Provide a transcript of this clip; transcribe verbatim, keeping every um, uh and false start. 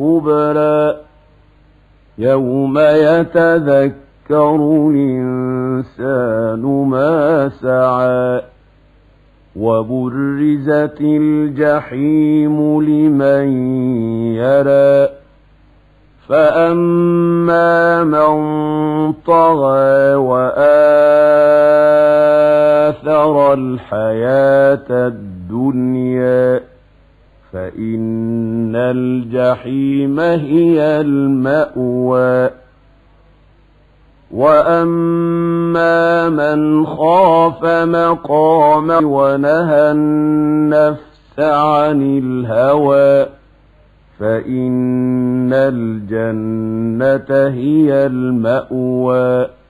كُبْرَى يَوْمَ يَتَذَكَّرُ الْإِنسَانُ مَا سَعَى وَبُرِّزَتِ الْجَحِيمُ لِمَن يَرَى فَأَمَّا مَن طَغَى وَآثَرَ الْحَيَاةَ الدُّنْيَا فَإِنَّ الْجَحِيمَ هِيَ الْمَأْوَى وَأَمَّا مَنْ خَافَ مَقَامَ وَنَهَى النَّفْسَ عَنِ الْهَوَى فَإِنَّ الْجَنَّةَ هِيَ الْمَأْوَى